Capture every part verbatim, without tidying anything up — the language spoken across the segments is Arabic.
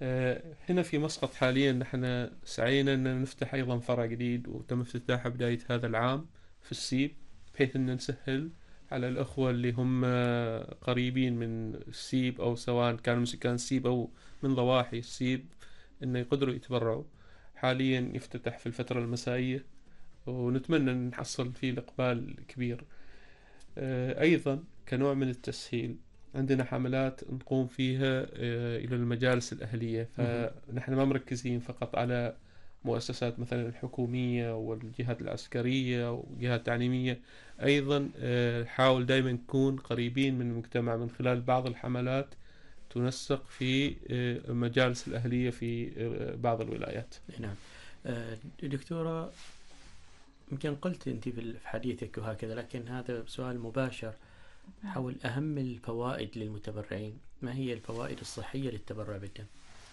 آه، هنا في مسقط حاليا نحن سعينا أن نفتح أيضا فرع جديد، وتم افتتاحه بداية هذا العام في السيب، بحيث أن نسهل على الأخوة اللي هم قريبين من السيب، أو سواء كانوا من سكان السيب أو من ضواحي السيب، أنه يقدروا يتبرعوا. حاليا يفتتح في الفترة المسائية، ونتمنى أن نحصل فيه الإقبال كبير. آه، أيضا كنوع من التسهيل عندنا حملات نقوم فيها آه، إلى المجالس الأهلية، مهم. فنحن ما مركزين فقط على مؤسسات مثلا الحكومية والجهات العسكرية والجهات التعليمية. أيضا آه، نحاول دائما نكون قريبين من المجتمع من خلال بعض الحملات تنسق في آه، المجالس الأهلية في آه، بعض الولايات. نعم. آه، دكتورة، يمكن قلت أنت في حديثك وهكذا، لكن هذا سؤال مباشر حول أهم الفوائد للمتبرعين. ما هي الفوائد الصحية للتبرع بالدم؟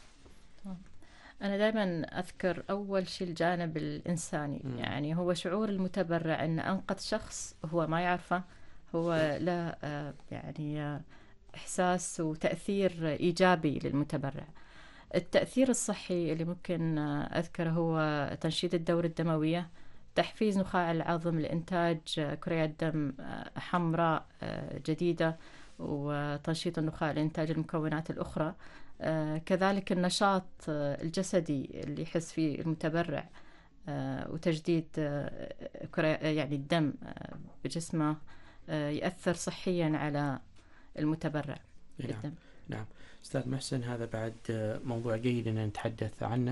أنا دائما أذكر أول شيء الجانب الإنساني. مم. يعني هو شعور المتبرع أن أنقذ شخص هو ما يعرفه، هو له آه، يعني آه، إحساس وتأثير إيجابي للمتبرع. التأثير الصحي اللي ممكن آه، أذكره هو تنشيط الدورة الدموية، تحفيز نخاع العظم لإنتاج آه، كريات دم آه، حمراء آه، جديدة، وتنشيط النخاع لإنتاج المكونات الأخرى. آه، كذلك النشاط آه، الجسدي اللي يحس فيه المتبرع، آه، وتجديد آه، كري- يعني الدم آه، بجسمه، آه، يأثر صحيا على المتبرع نعم. بالدم. نعم. أستاذ محسن، هذا بعد آه، موضوع جيد أن نتحدث عنه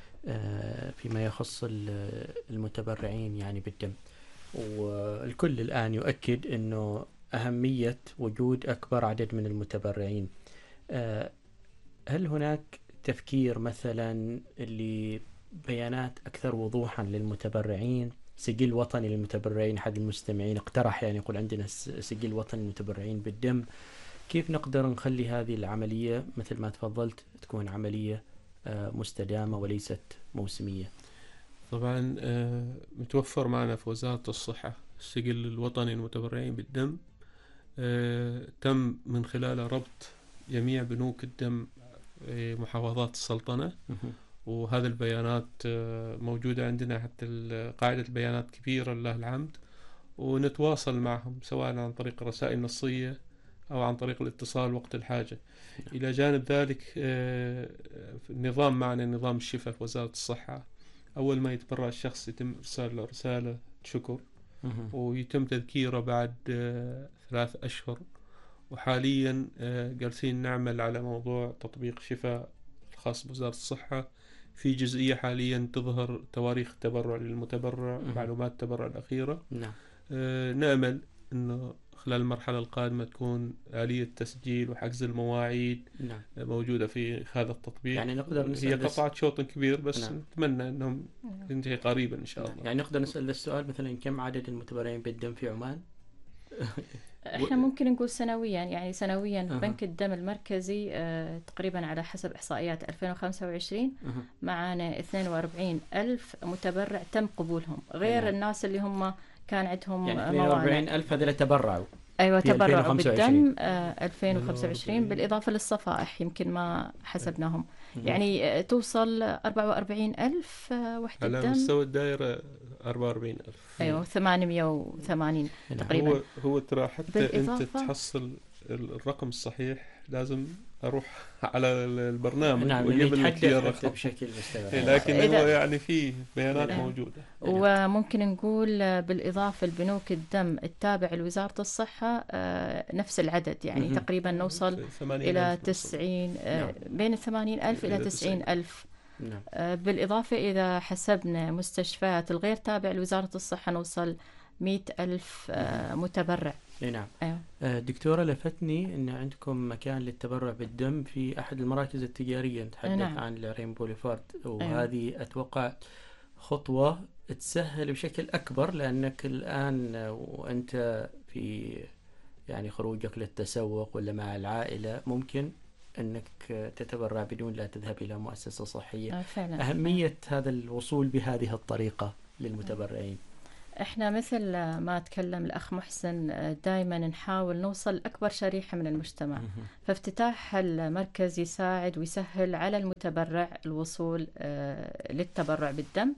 آه، فيما يخص ال- المتبرعين يعني بالدم. والكل الآن يؤكد أنه أهمية وجود أكبر عدد من المتبرعين. آه، هل هناك تفكير مثلا لبيانات أكثر وضوحا للمتبرعين، سجل وطني للمتبرعين؟ أحد المستمعين اقترح يعني يقول عندنا س- سجل وطني للمتبرعين بالدم. كيف نقدر نخلي هذه العملية مثل ما تفضلت تكون عملية آه، مستدامة وليست موسمية؟ طبعا آه، متوفر معنا في وزارة الصحة السجل الوطني للمتبرعين بالدم. آه، تم من خلاله ربط جميع بنوك الدم في محافظات السلطنة، مهم. وهذه البيانات آه، موجودة عندنا، حتى ال- قاعدة البيانات كبيرة لله الحمد، ونتواصل معهم سواء عن طريق الرسائل النصية أو عن طريق الاتصال وقت الحاجة. إلى جانب ذلك آه، في النظام معنا نظام الشفاء في وزارة الصحة، أول ما يتبرع الشخص يتم إرسال له رسالة شكر، مهم. ويتم تذكيره بعد آه، ثلاث أشهر. وحاليا آه، جالسين نعمل على موضوع تطبيق شفاء الخاص بوزارة الصحة، في جزئية حاليا تظهر تواريخ التبرع للمتبرع، مهم. معلومات التبرع الأخيرة. نعم. آه، نأمل أنه خلال المرحلة القادمة تكون آلية تسجيل وحجز المواعيد نعم. آه، موجودة في هذا التطبيق. يعني نقدر هي نسأل بس. قطعت شوط كبير، بس نعم. نتمنى أنهم ينتهي قريبا إن شاء نعم. الله. يعني نقدر نسأل السؤال مثلا كم عدد المتبرعين بالدم في عمان؟ احنا ممكن نقول سنويا، يعني سنويا أها. بنك الدم المركزي آه، تقريبا على حسب إحصائيات ألفين وخمسة وعشرين أها. معانا اثنين وأربعين ألف متبرع تم قبولهم، غير نعم. الناس اللي هم كان عندهم يعني آه، اثنين وأربعين موانع. ألف هذول تبرعوا أيوة في تبرعوا ألفين وخمسة وعشرين. بالدم آه، ألفين وخمسة وعشرين بالإضافة للصفائح يمكن ما حسبناهم. مهم. يعني آه، توصل أربعة وأربعين ألف آه، وحدة على دم. مستوى الدائرة أربعة وأربعين ألف. أيوة ثمانمية وثمانين نعم. تقريبا. هو هو ترى حتى أنت بالإضافة- تحصل الرقم الصحيح لازم أروح على البرنامج نعم، وأجيب لك نتحدث إياه حتى الرقم. بشكل مستمر. إيه، لكن إذا- هو يعني فيه بيانات نعم. موجودة. وممكن نقول بالإضافة لبنوك الدم التابع لوزارة الصحة آه، نفس العدد، يعني مهم. تقريبا نوصل ثمانين إلى ألف نوصل. تسعين آه، نعم. بين الثمانين ألف إلى إلى تسعين تسعين. ألف. نعم. آه، بالإضافة إذا حسبنا مستشفيات الغير تابع لوزارة الصحة نوصل مئة ألف آه، متبرع. اي نعم. أيوة. آه، دكتورة، لفتني أن عندكم مكان للتبرع بالدم في أحد المراكز التجارية، نتحدث نعم. عن العرين بوليفارد، وهذه أتوقع خطوة تسهل بشكل أكبر، لأنك الآن آه، وأنت في يعني خروجك للتسوق ولا مع العائلة ممكن أنك آه، تتبرع بدون لا تذهب إلى مؤسسة صحية. آه، فعلا. أهمية هذا الوصول بهذه الطريقة للمتبرعين. احنا مثل ما تكلم الأخ محسن دائما نحاول نوصل لأكبر شريحة من المجتمع. فافتتاح المركز يساعد ويسهل على المتبرع الوصول للتبرع بالدم،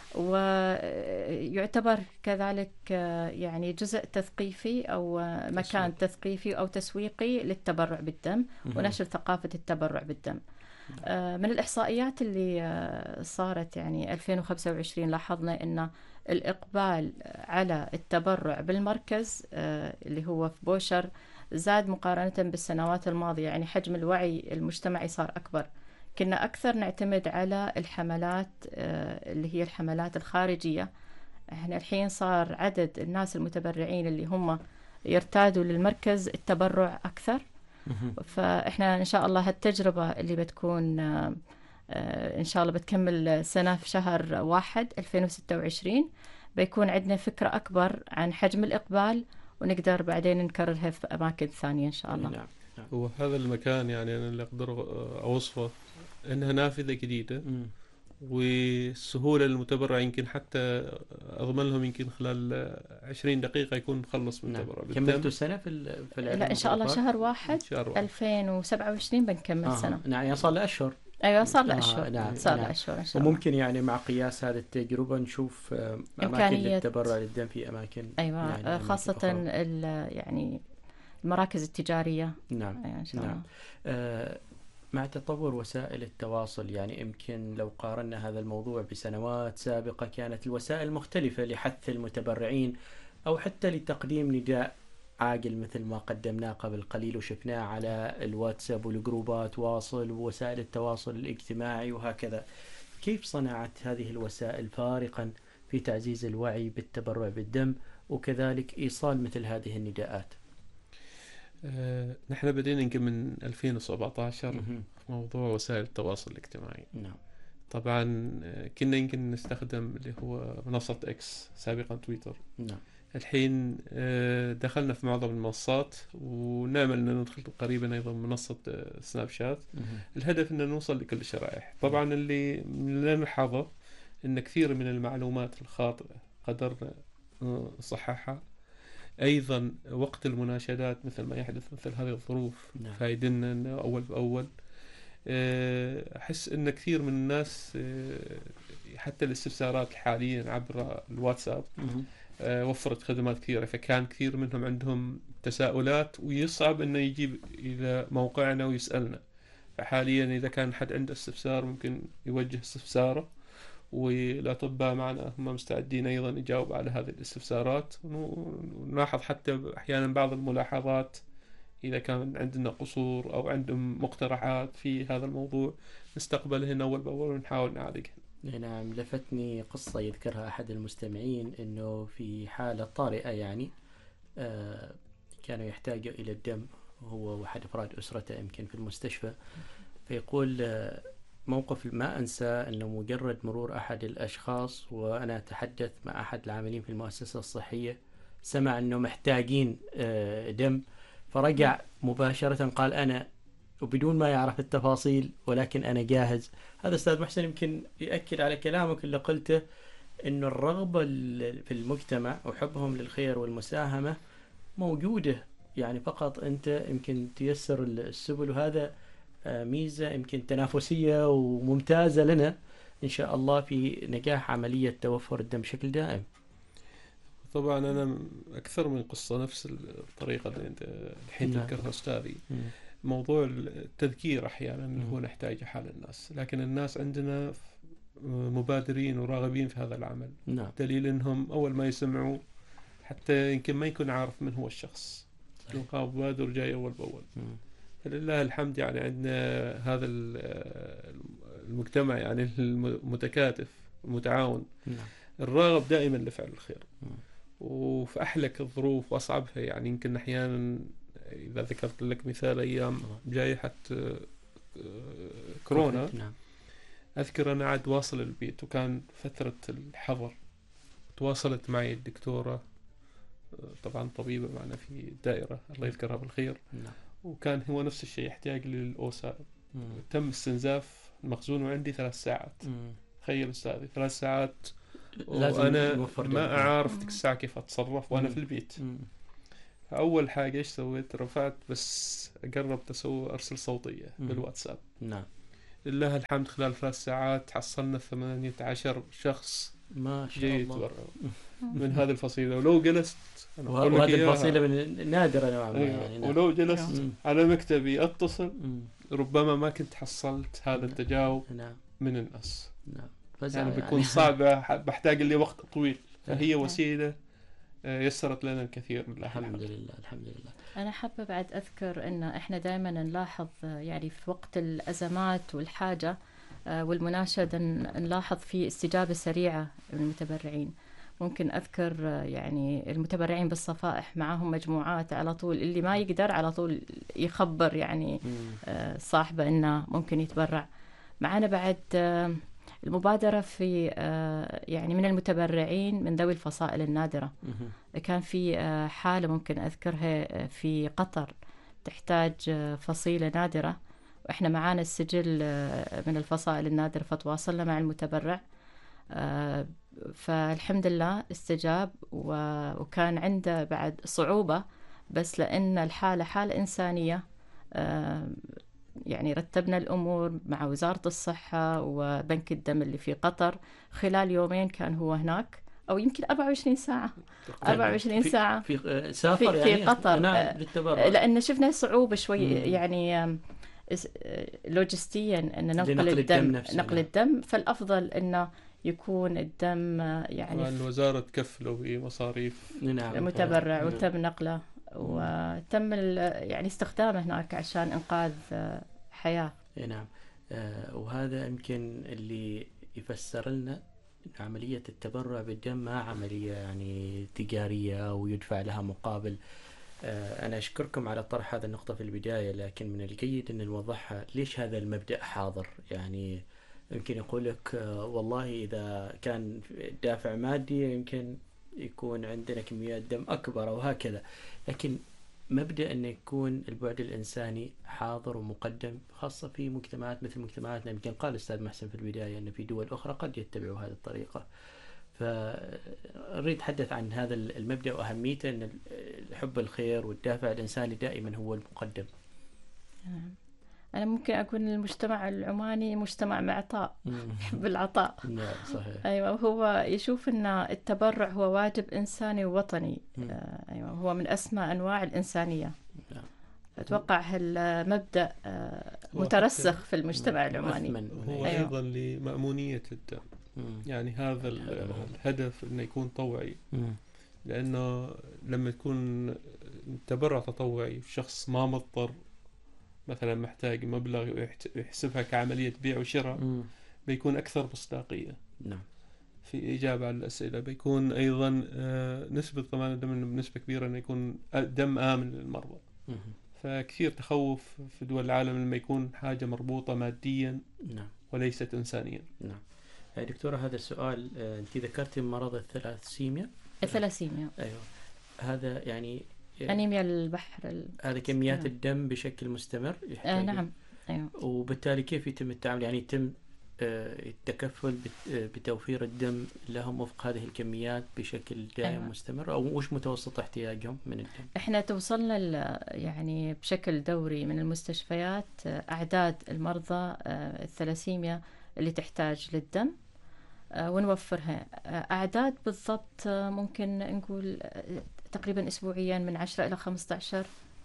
ويعتبر كذلك يعني جزء تثقيفي أو مكان تثقيفي أو تسويقي للتبرع بالدم ونشر ثقافة التبرع بالدم. من الإحصائيات اللي صارت يعني ألفين وخمسة وعشرين لاحظنا أن الإقبال على التبرع بالمركز اللي هو في بوشر زاد مقارنة بالسنوات الماضية. يعني حجم الوعي المجتمعي صار أكبر. كنا أكثر نعتمد على الحملات اللي هي الحملات الخارجية. احنا الحين صار عدد الناس المتبرعين اللي هم يرتادوا للمركز التبرع أكثر. فإحنا إن شاء الله هالتجربة اللي بتكون إن شاء الله بتكمل سنة في شهر واحد ألفين وستة وعشرين بيكون عندنا فكرة أكبر عن حجم الإقبال، ونقدر بعدين نكررها في أماكن ثانية إن شاء الله. نعم. نعم. وهذا المكان يعني أنا اللي أقدر أوصفه إنها نافذة جديدة مم. والسهولة للمتبرع. يمكن حتى أضمن لهم يمكن خلال عشرين دقيقة يكون مخلص من نعم. التبرع بالدم. كملتوا سنة في ال في لا إن شاء الله شهر واحد شهر واحد. ألفين وسبعة وعشرين بنكمل آه. سنة. نعم يعني صار له أشهر. أيوة صار له آه. أشهر. نعم. صار له نعم. أشهر إن شاء الله. وممكن يعني مع قياس هذه التجربة نشوف أماكن للتبرع للدم في أماكن. أيوة يعني خاصة يعني المراكز التجارية. نعم. أيوة إن شاء نعم. الله. آه مع تطور وسائل التواصل يعني يمكن لو قارنا هذا الموضوع بسنوات سابقة كانت الوسائل مختلفة لحث المتبرعين أو حتى لتقديم نداء عاقل مثل ما قدمناه قبل قليل وشفناه على الواتساب والجروبات واصل ووسائل التواصل الاجتماعي وهكذا. كيف صنعت هذه الوسائل فارقا في تعزيز الوعي بالتبرع بالدم وكذلك إيصال مثل هذه النداءات؟ أه نحن بدينا يمكن من ألفين وسبعة عشر في موضوع وسائل التواصل الاجتماعي. نعم. طبعا كنا يمكن نستخدم اللي هو منصة اكس سابقا تويتر. نعم. الحين دخلنا في معظم المنصات ونامل أن ندخل قريبا أيضا منصة سناب شات. الهدف أن نوصل لكل الشرائح. طبعا اللي نلحظه أن كثير من المعلومات الخاطئة قدرنا نصححها. أيضا وقت المناشدات مثل ما يحدث مثل هذه الظروف نعم. فايدنا أن أول بأول. أحس أن كثير من الناس حتى الاستفسارات حاليا عبر الواتساب وفرت خدمات كثيرة، فكان كثير منهم عندهم تساؤلات ويصعب أنه يجيب إلى موقعنا ويسألنا. فحاليا إذا كان حد عنده استفسار ممكن يوجه استفساره، والأطباء معنا هم مستعدين أيضا يجاوب على هذه الاستفسارات. ونلاحظ حتى أحيانا بعض الملاحظات إذا كان عندنا قصور أو عندهم مقترحات في هذا الموضوع نستقبلهن أول بأول ونحاول نعالجهن. نعم. لفتني قصة يذكرها أحد المستمعين أنه في حالة طارئة يعني آه كانوا يحتاجوا إلى الدم هو وأحد أفراد أسرته يمكن في المستشفى. فيقول آه موقف ما أنسى أنه مجرد مرور أحد الأشخاص وأنا أتحدث مع أحد العاملين في المؤسسة الصحية سمع أنه محتاجين آه دم فرجع مباشرة قال أنا، وبدون ما يعرف التفاصيل ولكن أنا جاهز. هذا أستاذ محسن يمكن يأكد على كلامك اللي قلته إنه الرغبة في المجتمع وحبهم للخير والمساهمة موجودة، يعني فقط أنت يمكن تيسر السبل. وهذا ميزة يمكن تنافسية وممتازة لنا إن شاء الله في نجاح عملية توفر الدم بشكل دائم. طبعا أنا أكثر من قصة نفس الطريقة اللي أنت الحين تذكرها أستاذي. موضوع التذكير أحيانا اللي هو نحتاجه حال الناس، لكن الناس عندنا مبادرين وراغبين في هذا العمل. نعم. دليل أنهم أول ما يسمعوا حتى يمكن ما يكون عارف من هو الشخص تلقاه مبادر جاي أول بأول. فلله الحمد يعني عندنا هذا المجتمع يعني المتكاتف المتعاون. نعم. الراغب دائما لفعل الخير. وفي أحلك الظروف وأصعبها يعني يمكن أحيانا إذا ذكرت لك مثال أيام جائحة كورونا. نعم. أذكر أنا عاد واصل البيت وكان فترة الحظر. تواصلت معي الدكتورة طبعا طبيبة معنا في الدائرة الله يذكرها بالخير. نعم. وكان هو نفس الشيء يحتاج للأوسا. تم استنزاف المخزون عندي ثلاث ساعات. تخيل أستاذي ثلاث ساعات لازم وانا نوفر ما دم. اعرف تلك الساعه كيف اتصرف وانا مم. في البيت. مم. اول حاجه ايش سويت؟ رفعت بس قربت اسوي ارسل صوتيه مم. بالواتساب. نعم لله الحمد خلال ثلاث ساعات حصلنا ثمانية عشر شخص ما شاء جاي الله. يتبرع من هذه الفصيلة. ولو جلست أنا وه- أقول لك وهذه إياها، الفصيلة من النادرة نوعا ما أيوة، يعني. نعم. ولو جلست مم. على مكتبي أتصل مم. ربما ما كنت حصلت هذا نعم. التجاوب نعم من الناس. نعم. فزع يعني يعني بيكون صعبة، ح- بحتاج لي وقت طويل. فهي نعم. وسيلة آه، يسرت لنا الكثير لله الحمد الحمد. لله الحمد لله. أنا حابة بعد أذكر أن إحنا دائما نلاحظ آه، يعني في وقت الأزمات والحاجة آه، والمناشدة ن- نلاحظ في استجابة سريعة من المتبرعين. ممكن أذكر آه، يعني المتبرعين بالصفائح معهم مجموعات على طول، اللي ما يقدر على طول يخبر يعني مم. آه، صاحبه إنه ممكن يتبرع. معنا بعد آه، المبادرة في آه، يعني من المتبرعين من ذوي الفصائل النادرة. مم. كان في آه، حالة ممكن أذكرها آه، في قطر تحتاج آه، فصيلة نادرة، وإحنا معانا السجل آه، من الفصائل النادرة، فتواصلنا مع المتبرع آه، فالحمد لله استجاب، و- وكان عنده بعد صعوبة، بس لأن الحالة حالة إنسانية آه، يعني رتبنا الأمور مع وزارة الصحة وبنك الدم اللي في قطر. خلال يومين كان هو هناك، أو يمكن أربعة وعشرين ساعة أربعة وعشرين في- ساعة في آه، سافر في- في يعني قطر. نعم آه، للتبرع. لأن شفنا صعوبة شوي مم. يعني آم، اس- آه، لوجستيا أن ننقل لنقل الدم, الدم نفسه، نقل نعم. الدم، فالأفضل أنه يكون الدم آه، يعني وأن الوزارة تكفله بمصاريف. نعم. متبرع، نعم. وتم نقله وتم ال- يعني استخدامه هناك عشان إنقاذ آه، حياة. إيه نعم. آه وهذا يمكن اللي يفسر لنا إن عملية التبرع بالدم ما عملية يعني تجارية أو يدفع لها مقابل. آه أنا أشكركم على طرح هذا النقطة في البداية، لكن من الجيد أن نوضحها ليش هذا المبدأ حاضر. يعني يمكن يقول لك آه والله إذا كان دافع مادي يمكن يكون عندنا كميات دم أكبر أو هكذا، لكن مبدأ أن يكون البعد الإنساني حاضر ومقدم، خاصة في مجتمعات مثل مجتمعاتنا. يمكن قال الأستاذ محسن في البداية أن في دول أخرى قد يتبعوا هذه الطريقة. فأريد أتحدث عن هذا المبدأ وأهميته، أن حب الخير والدافع الإنساني دائما هو المقدم. أنا ممكن أكون المجتمع العماني مجتمع معطاء، يحب العطاء. نعم صحيح. أيوة، هو يشوف أن التبرع هو واجب إنساني ووطني. مم. آه، أيوة، هو من أسمى أنواع الإنسانية. نعم. أتوقع هالمبدأ آه، هو مترسخ حتى- في المجتمع العماني. وأثمن من هو أي- أيوة. أيضا لمأمونية الدم. مم. يعني هذا ال- هذا مهم. الهدف انه يكون طوعي. مم. لانه لما يكون تبرع تطوعي شخص ما مضطر، مثلا محتاج مبلغ ويحت- يحسبها كعملية بيع وشراء، مم. بيكون اكثر مصداقية نعم. في إجابة على الأسئلة. بيكون أيضا آه، نسبة ضمان الدم بنسبة كبيرة أنه يكون دم آمن للمرضى. مم. فكثير تخوف في دول العالم لما يكون حاجة مربوطة ماديا نعم. وليست إنسانيا. نعم. آه، دكتورة هذا السؤال، آه، أنت ذكرتي مرض الثلاثسيميا. الثلاسيميا، أيوة. هذا يعني آه، أنيميا البحر ال... هذا كميات نعم. الدم بشكل مستمر آه يحتاج. نعم. أيوة. وبالتالي كيف يتم التعامل؟ يعني يتم آه، التكفل بت- آه، بتوفير الدم لهم وفق هذه الكميات بشكل دائم أيوة. مستمر، أو وش متوسط احتياجهم من الدم؟ احنا توصلنا ل- يعني بشكل دوري من المستشفيات آه، أعداد المرضى آه، الثلاسيميا اللي تحتاج للدم، آه، ونوفرها. آه، أعداد بالضبط آه، ممكن نقول آه، تقريبا أسبوعيا من عشرة إلى خمسة عشر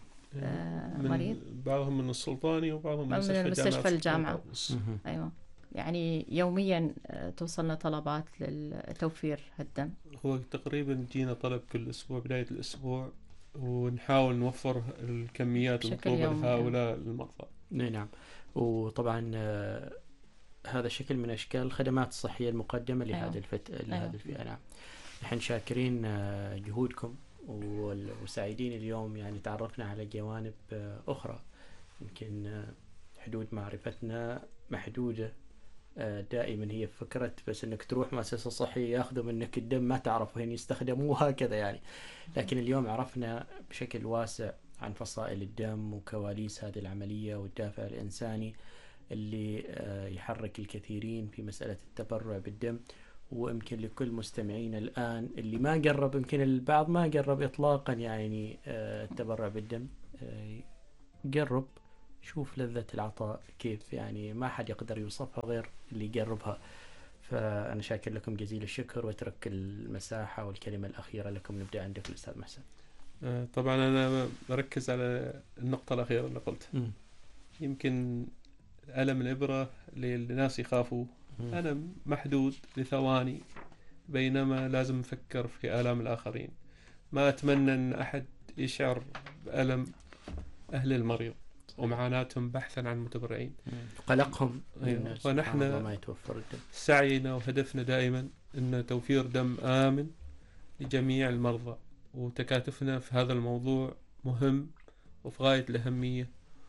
آه، من مريض. بعضهم من السلطاني وبعضهم من, من مستشفى المستشفى جامعة الجامعة. سلطان طاووس. أيوة، يعني يوميا آه، توصلنا طلبات لتوفير الدم. هو تقريبا جينا طلب كل أسبوع بداية الأسبوع، ونحاول نوفر الكميات بشكل المطلوبة يومي. لهؤلاء المرضى. نعم. وطبعا آه، هذا شكل من أشكال الخدمات الصحية المقدمة لهذه أيوة. الفت... لهذه أيوة. الفئة. نعم. نحن شاكرين آه، جهودكم وال- وسعيدين اليوم يعني تعرفنا على جوانب آه، أخرى. يمكن آه، حدود معرفتنا محدودة. آه، دائما هي فكرة بس انك تروح مؤسسة صحية ياخذوا منك الدم ما تعرف وين يستخدموه هكذا يعني. لكن اليوم عرفنا بشكل واسع عن فصائل الدم وكواليس هذه العملية والدافع الإنساني اللي آه، يحرك الكثيرين في مسألة التبرع بالدم. ويمكن لكل مستمعين الآن اللي ما قرب، يمكن البعض ما قرب إطلاقا يعني آه، التبرع بالدم، آه، قرب شوف لذة العطاء كيف، يعني ما حد يقدر يوصفها غير اللي يقربها. فأنا شاكر لكم جزيل الشكر، واترك المساحة والكلمة الأخيرة لكم. نبدأ عندك الأستاذ محسن. آه، طبعا أنا بركز على النقطة الأخيرة اللي قلتها. مم. يمكن ألم الإبرة للناس يخافوا، مم. أنا محدود لثواني، بينما لازم نفكر في آلام الآخرين. ما أتمنى أن أحد يشعر بألم أهل المريض ومعاناتهم بحثا عن متبرعين قلقهم. أيوة. ونحن ما يتوفر الدم. سعينا وهدفنا دائما أن توفير دم آمن لجميع المرضى، وتكاتفنا في هذا الموضوع مهم وفي غاية الأهمية.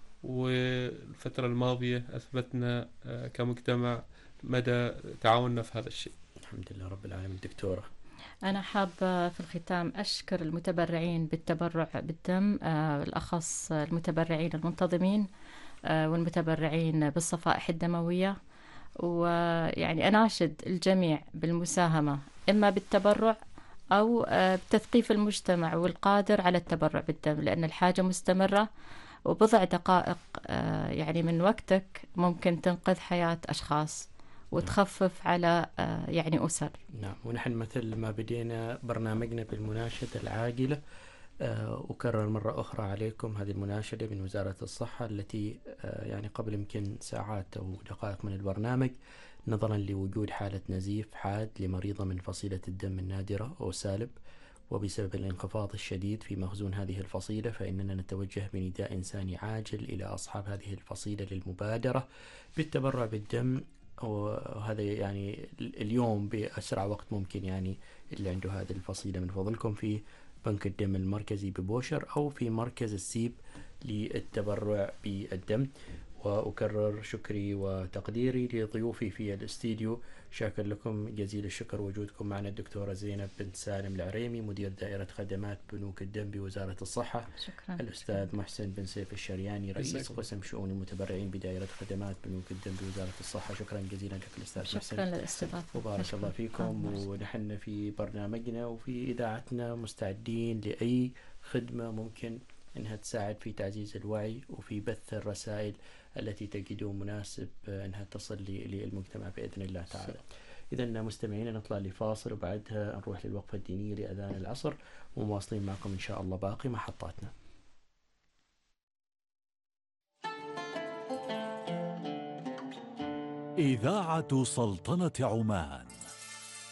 والفترة الماضية أثبتنا كمجتمع مدى تعاوننا في هذا الشيء. الحمد لله رب العالمين. دكتورة، أنا حابة في الختام أشكر المتبرعين بالتبرع بالدم، بالأخص المتبرعين المنتظمين والمتبرعين بالصفائح الدموية، ويعني أناشد الجميع بالمساهمة إما بالتبرع أو بتثقيف المجتمع والقادر على التبرع بالدم، لأن الحاجة مستمرة، وبضع دقائق يعني من وقتك ممكن تنقذ حياة أشخاص وتخفف على يعني أسر. نعم. ونحن مثل ما بدينا برنامجنا بالمناشدة العاجلة، أكرر مرة أخرى عليكم هذه المناشدة من وزارة الصحة التي يعني قبل يمكن ساعات أو دقائق من البرنامج، نظرا لوجود حالة نزيف حاد لمريضة من فصيلة الدم النادرة أو سالب، وبسبب الانخفاض الشديد في مخزون هذه الفصيلة، فإننا نتوجه بنداء إنساني عاجل إلى أصحاب هذه الفصيلة للمبادرة بالتبرع بالدم. وهذا يعني اليوم بأسرع وقت ممكن، يعني اللي عنده هذه الفصيلة من فضلكم في بنك الدم المركزي ببوشر أو في مركز السيب للتبرع بالدم. وأكرر شكري وتقديري لضيوفي في الاستديو، شاكر لكم جزيل الشكر وجودكم معنا الدكتورة زينب بنت سالم العريمي مدير دائرة خدمات بنوك الدم بوزارة الصحة، شكرا. الأستاذ شكرا. محسن بن سيف الشرياني رئيس قسم شؤون المتبرعين بدائرة خدمات بنوك الدم بوزارة الصحة. شكرا جزيلا لك الأستاذ شكرا محسن. شكرا للاستضافة. وبارك الله فيكم. ونحن في برنامجنا وفي إذاعتنا مستعدين لأي خدمة ممكن أنها تساعد في تعزيز الوعي وفي بث الرسائل التي تجدون مناسب أنها تصل للمجتمع بإذن الله تعالى. إذا مستمعين نطلع لفاصل وبعدها نروح للوقفة الدينية لأذان العصر، ومواصلين معكم إن شاء الله باقي محطاتنا. إذاعة سلطنة عمان